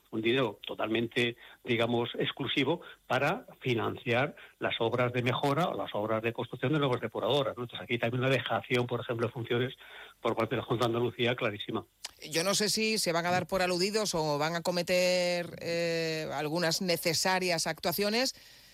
un dinero totalmente, digamos, exclusivo para financiar las obras de mejora o las obras de construcción de nuevas depuradoras, ¿no? Entonces aquí hay también una dejación, por ejemplo, de funciones por parte de la Junta de Andalucía clarísima. Yo no sé si se van a dar por aludidos o van a cometer algunas necesarias actuaciones.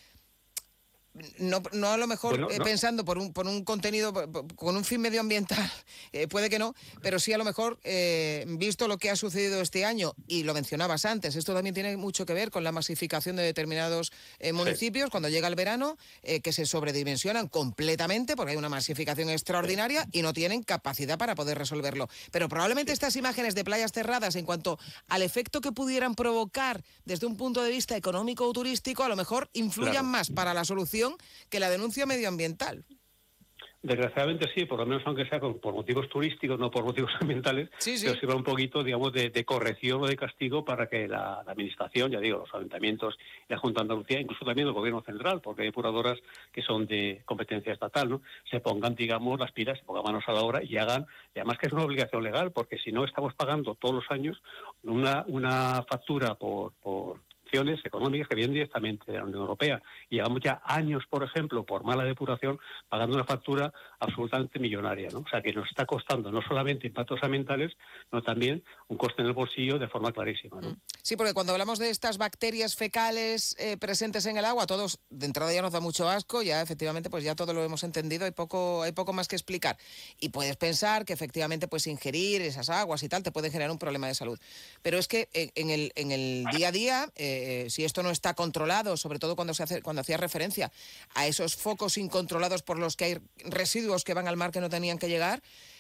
No a lo mejor Bueno, no, pensando por un contenido, con un fin medioambiental, puede que no, pero sí a lo mejor, visto lo que ha sucedido este año, y lo mencionabas antes, esto también tiene mucho que ver con la masificación de determinados municipios, cuando llega el verano, que se sobredimensionan completamente, porque hay una masificación extraordinaria y no tienen capacidad para poder resolverlo. Pero probablemente estas imágenes de playas cerradas, en cuanto al efecto que pudieran provocar desde un punto de vista económico o turístico, a lo mejor influyan más para la solución que la denuncia medioambiental. desgraciadamente sí, por lo menos aunque sea por motivos turísticos, no por motivos ambientales, Sí, pero sí. sirva un poquito, digamos, de corrección o de castigo para que la administración, ya digo, los ayuntamientos y la Junta de Andalucía, incluso también el Gobierno Central, porque hay depuradoras que son de competencia estatal, ¿no? Se pongan, digamos, las pilas, se pongan manos a la obra y hagan, y además que es una obligación legal, porque si no estamos pagando todos los años una factura por acciones económicas que vienen directamente de la Unión Europea. Y llevamos ya años, por ejemplo, por mala depuración, pagando una factura absolutamente millonaria, ¿no? O sea, que nos está costando no solamente impactos ambientales, sino también un coste en el bolsillo de forma clarísima, ¿no? Sí, porque cuando hablamos de estas bacterias fecales presentes en el agua, todos de entrada ya nos da mucho asco, ya efectivamente pues ya todo lo hemos entendido, hay poco más que explicar. Y puedes pensar que efectivamente pues ingerir esas aguas y tal te puede generar un problema de salud. Pero es que en el día a día, si esto no está controlado, sobre todo cuando hacías referencia a esos focos incontrolados por los que hay residuos que van al mar que no tenían que llegar,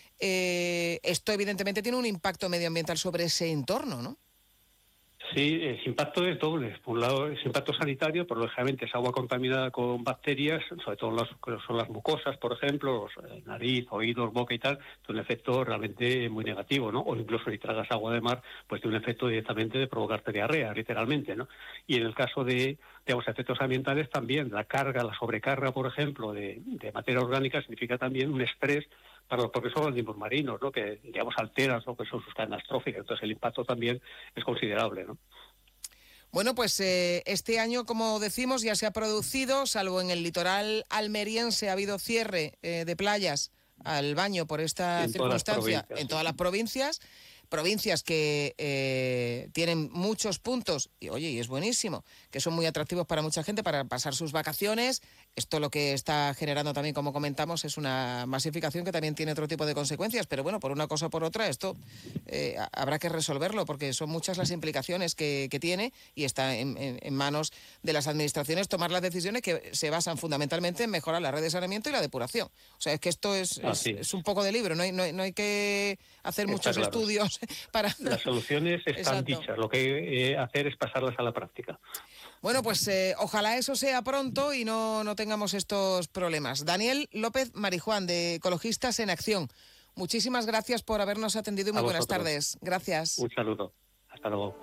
esto evidentemente tiene un impacto medioambiental sobre ese entorno, ¿no? Sí, ese impacto es doble. Por un lado, es impacto sanitario, pero lógicamente es agua contaminada con bacterias, sobre todo son las mucosas, por ejemplo, nariz, oídos, boca y tal, tiene un efecto realmente muy negativo, ¿no? O incluso si tragas agua de mar, pues tiene un efecto directamente de provocarte diarrea, literalmente, ¿no? Y en el caso de, digamos, efectos ambientales también, la sobrecarga, por ejemplo, de materia orgánica significa también un estrés para los propios organismos marinos, ¿no? Que, digamos, alteran lo que son sus cadenas tróficas. Entonces el impacto también es considerable, ¿no? Bueno, pues este año, como decimos, ya se ha producido, salvo en el litoral almeriense, ha habido cierre de playas al baño por esta En todas las circunstancia provincias, en sí. todas las provincias que tienen muchos puntos, y oye, y es buenísimo, que son muy atractivos para mucha gente para pasar sus vacaciones. Esto lo que está generando también, como comentamos, es una masificación que también tiene otro tipo de consecuencias, pero bueno, por una cosa o por otra, esto habrá que resolverlo, porque son muchas las implicaciones que tiene, y está en manos de las administraciones tomar las decisiones que se basan fundamentalmente en mejorar la red de saneamiento y la depuración. O sea, es que esto es un poco de libro, no hay que hacer Está muchos claro. estudios para... Las soluciones están Exacto. dichas, lo que hay que hacer es pasarlas a la práctica. Bueno, pues ojalá eso sea pronto y no tengamos estos problemas. Daniel López Marijuán, de Ecologistas en Acción. Muchísimas gracias por habernos atendido y A muy buenas vosotros. tardes. Gracias. Un saludo. Hasta luego.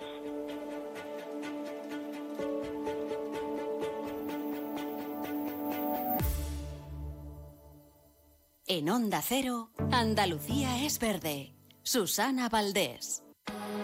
En Onda Cero, Andalucía es verde. Susana Valdés.